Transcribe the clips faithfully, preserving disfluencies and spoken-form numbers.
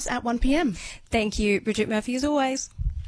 at one p m. Thank you, Bridget Murphy, as always.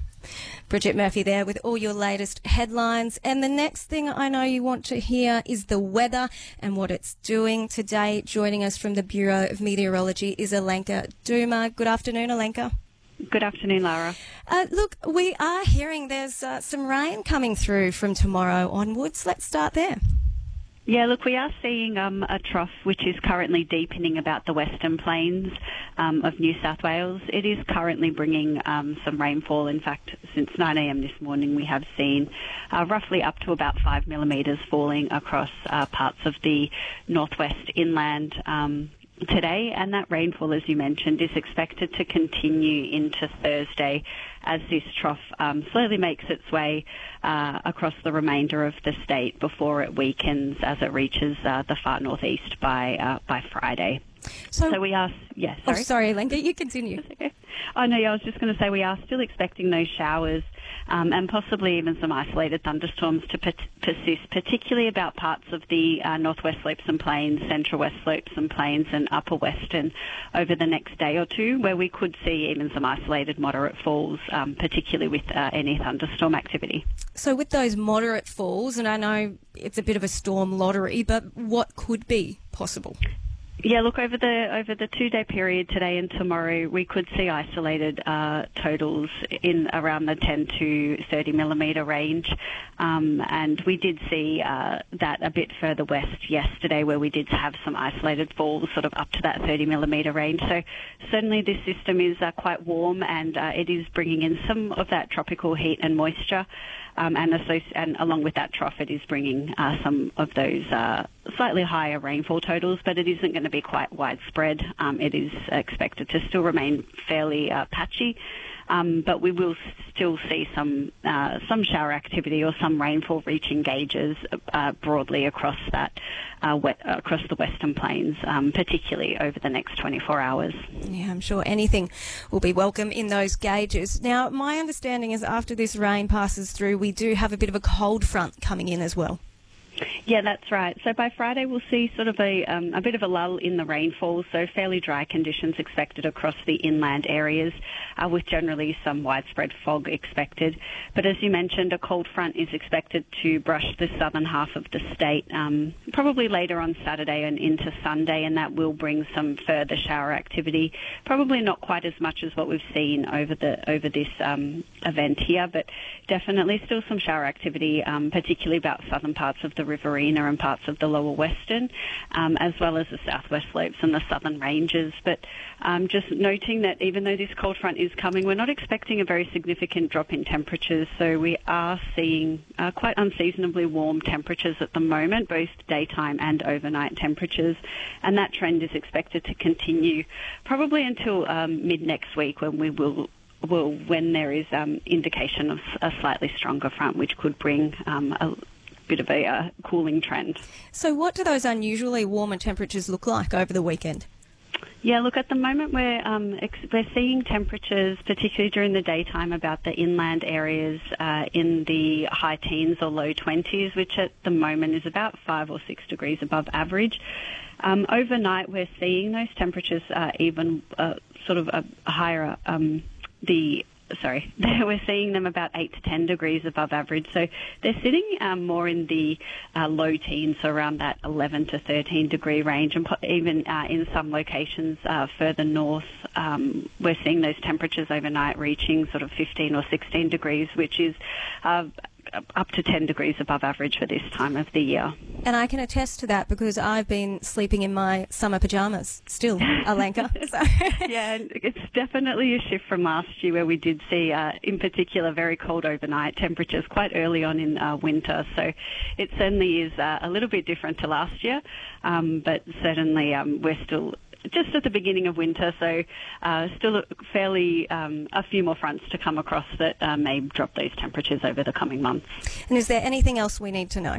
Bridget Murphy there with all your latest headlines. And the next thing I know you want to hear is the weather and what it's doing today. Joining us from the Bureau of Meteorology is Alenka Duma. Good afternoon, Alenka. Good afternoon, Lara. Uh, look, we are hearing there's uh, some rain coming through from tomorrow onwards. Let's start there. Yeah, look, we are seeing um, a trough which is currently deepening about the Western Plains um, of New South Wales. It is currently bringing um, some rainfall. In fact, since nine a m this morning, we have seen uh, roughly up to about five millimetres falling across uh, parts of the northwest inland um, today, and that rainfall, as you mentioned, is expected to continue into Thursday as this trough um, slowly makes its way uh, across the remainder of the state before it weakens as it reaches uh, the far northeast by uh, by Friday. So, so we are, yes. Yeah, sorry. Oh, sorry, Alenka, you continue. That's okay. Oh, no, yeah, I was just going to say we are still expecting those showers um, and possibly even some isolated thunderstorms to per- persist, particularly about parts of the uh, northwest slopes and plains, central west slopes and plains and upper western over the next day or two, where we could see even some isolated moderate falls, um, particularly with uh, any thunderstorm activity. So with those moderate falls, and I know it's a bit of a storm lottery, but what could be possible? Yeah, look, over the over the two-day period today and tomorrow, we could see isolated uh, totals in around the ten to thirty millimetre range. Um, and we did see uh, that a bit further west yesterday, where we did have some isolated falls sort of up to that thirty millimetre range. So certainly this system is uh, quite warm, and uh, it is bringing in some of that tropical heat and moisture. Um, and, associ- and along with that trough, it is bringing uh, some of those uh, slightly higher rainfall totals, but it isn't going to be quite widespread. Um, it is expected to still remain fairly uh, patchy, um, but we will still see some uh, some shower activity or some rainfall reaching gauges uh, broadly across that uh, wet, uh, across the Western Plains, um, particularly over the next twenty-four hours. Yeah, I'm sure anything will be welcome in those gauges. Now, my understanding is after this rain passes through, we do have a bit of a cold front coming in as well. Yeah, that's right. So by Friday, we'll see sort of a um, a bit of a lull in the rainfall, so fairly dry conditions expected across the inland areas, uh, with generally some widespread fog expected. But as you mentioned, a cold front is expected to brush the southern half of the state, um, probably later on Saturday and into Sunday, and that will bring some further shower activity. Probably not quite as much as what we've seen over the over this um, event here, but definitely still some shower activity, um, particularly about southern parts of the Riverina and parts of the lower western, um, as well as the southwest slopes and the southern ranges. But um, just noting that even though this cold front is coming, we're not expecting a very significant drop in temperatures. So we are seeing uh, quite unseasonably warm temperatures at the moment, both daytime and overnight temperatures. And that trend is expected to continue probably until um, mid next week, when we will Well, when there is um, indication of a slightly stronger front, which could bring um, a bit of a uh, cooling trend. So what do those unusually warmer temperatures look like over the weekend? Yeah, look, at the moment we're, um, ex- we're seeing temperatures, particularly during the daytime, about the inland areas uh, in the high teens or low twenties, which at the moment is about five or six degrees above average. Um, overnight, we're seeing those temperatures uh, even uh, sort of a higher, um, the Sorry, we're seeing them about eight to ten degrees above average. So they're sitting um, more in the uh, low teens, so around that eleven to thirteen degree range. And even uh, in some locations uh, further north, um, we're seeing those temperatures overnight reaching sort of fifteen or sixteen degrees, which is uh, up to ten degrees above average for this time of the year. And I can attest to that because I've been sleeping in my summer pyjamas still, Alenka. So. Yeah, it's definitely a shift from last year, where we did see, uh, in particular, very cold overnight temperatures quite early on in uh, winter. So it certainly is uh, a little bit different to last year, um, but certainly um, we're still just at the beginning of winter, so uh, still fairly um, a few more fronts to come across that uh, may drop those temperatures over the coming months. And is there anything else we need to know?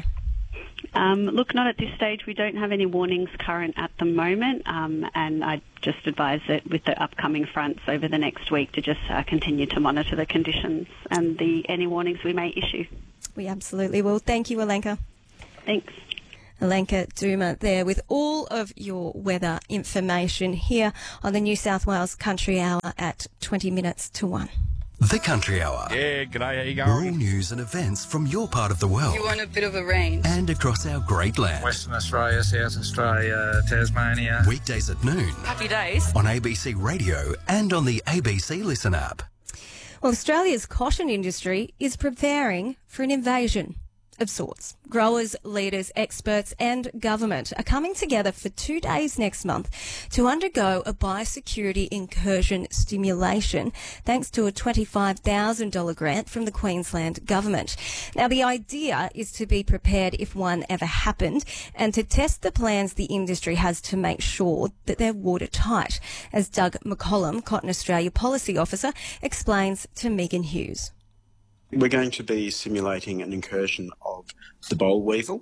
Um, look, not at this stage. We don't have any warnings current at the moment, um, and I just advise that with the upcoming fronts over the next week to just uh, continue to monitor the conditions and the any warnings we may issue. We absolutely will. Thank you, Alenka. Thanks. Alenka Duma there with all of your weather information here on the New South Wales Country Hour at twenty minutes to one. The Country Hour. Yeah, g'day, how you Rural going? news and events from your part of the world. You want a bit of a range? And across our great land. Western Australia, South Australia, Tasmania. Weekdays at noon. Happy days. On A B C Radio and on the A B C Listen app. Well, Australia's cotton industry is preparing for an invasion of sorts. Growers, leaders, experts and government are coming together for two days next month to undergo a biosecurity incursion stimulation thanks to a twenty-five thousand dollars grant from the Queensland government. Now, the idea is to be prepared if one ever happened and to test the plans the industry has to make sure that they're watertight, as Doug McCollum, Cotton Australia Policy Officer, explains to Megan Hughes. We're going to be simulating an incursion of the boll weevil.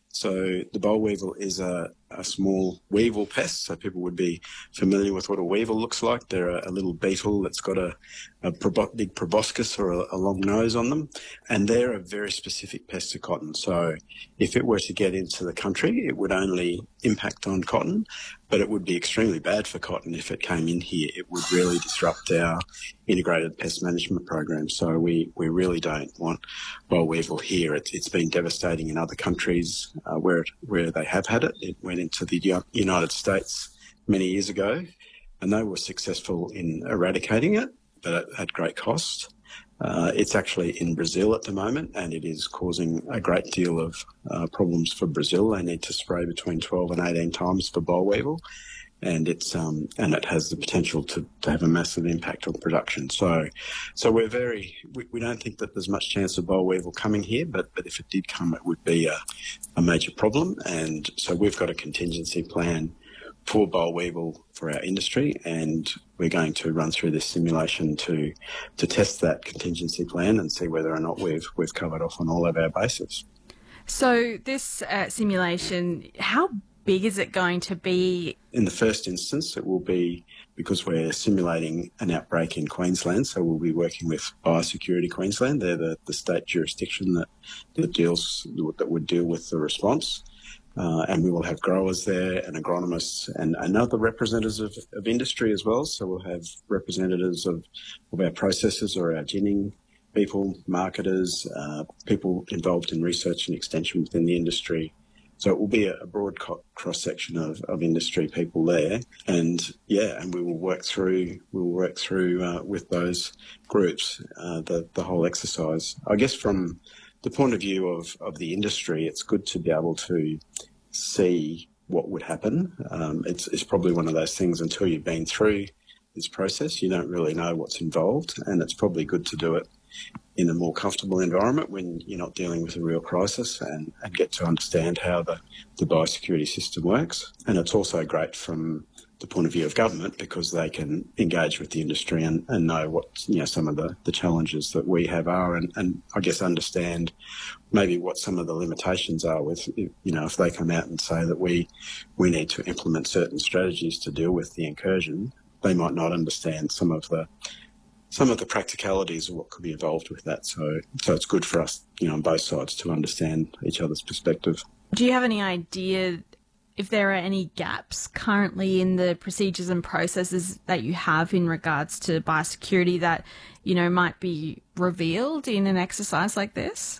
So the boll weevil is a, a small weevil pest, so people would be familiar with what a weevil looks like. They're a, a little beetle that's got a, a probo- big proboscis or a, a long nose on them, and they're a very specific pest to cotton. So if it were to get into the country, it would only impact on cotton, but it would be extremely bad for cotton if it came in here. It would really disrupt our integrated pest management program. So we, we really don't want boll weevil here. It, it's been devastating in other countries uh, where it, where they have had it. It went into the United States many years ago, and they were successful in eradicating it, but at great cost. Uh, it's actually in Brazil at the moment, and it is causing a great deal of uh, problems for Brazil. They need to spray between twelve and eighteen times for boll weevil, and it's um, and it has the potential to, to have a massive impact on production. So, so we're very we, we don't think that there's much chance of boll weevil coming here, but but if it did come, it would be a, a major problem. And so we've got a contingency plan for boll weevil for our industry, and we're going to run through this simulation to to test that contingency plan and see whether or not we've we've covered off on all of our bases. So this uh, simulation, how big is it going to be? In the first instance, it will be, because we're simulating an outbreak in Queensland, so we'll be working with Biosecurity Queensland. They're the, the state jurisdiction that, that deals that would deal with the response. Uh, and we will have growers there and agronomists and, and other representatives of, of industry as well. So we'll have representatives of, of our processors or our ginning people, marketers, uh, people involved in research and extension within the industry. So it will be a, a broad co- cross-section of, of industry people there. And yeah, and we will work through, we will work through uh, with those groups, uh, the, the whole exercise. I guess from the point of view of, of the industry, it's good to be able to see what would happen. Um, it's, it's probably one of those things, until you've been through this process, you don't really know what's involved, and it's probably good to do it in a more comfortable environment when you're not dealing with a real crisis, and, and get to understand how the, the biosecurity system works. And it's also great from the point of view of government, because they can engage with the industry and, and know what, you know, some of the, the challenges that we have are, and, and I guess understand maybe what some of the limitations are with, you know, if they come out and say that we we need to implement certain strategies to deal with the incursion, they might not understand some of the some of the practicalities of what could be involved with that. So so it's good for us, you know, on both sides to understand each other's perspective. Do you have any idea if there are any gaps currently in the procedures and processes that you have in regards to biosecurity that, you know, might be revealed in an exercise like this?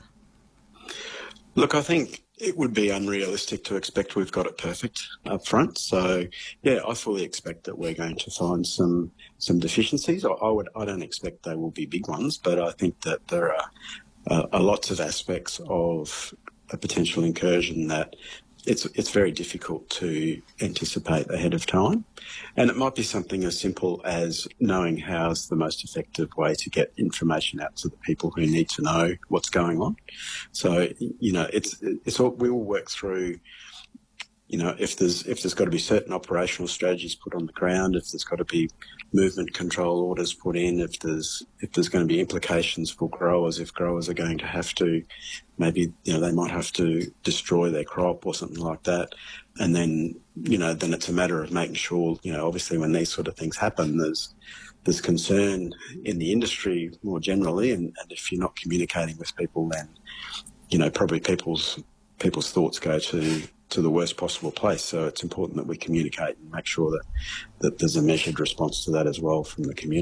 Look, I think it would be unrealistic to expect we've got it perfect up front. So, yeah, I fully expect that we're going to find some some deficiencies. I, I would I don't expect they will be big ones, but I think that there are, uh, are lots of aspects of a potential incursion that it's it's very difficult to anticipate ahead of time. And it might be something as simple as knowing how's the most effective way to get information out to the people who need to know what's going on. So, you know, it's it's all, we will work through, you know, if there's if there's got to be certain operational strategies put on the ground, if there's got to be movement control orders put in, if there's if there's going to be implications for growers, if growers are going to have to, maybe, you know, they might have to destroy their crop or something like that. And then, you know, then it's a matter of making sure, you know, obviously when these sort of things happen, there's there's concern in the industry more generally, and, and if you're not communicating with people, then, you know, probably people's people's thoughts go to to the worst possible place. So it's important that we communicate and make sure that, that there's a measured response to that as well from the community.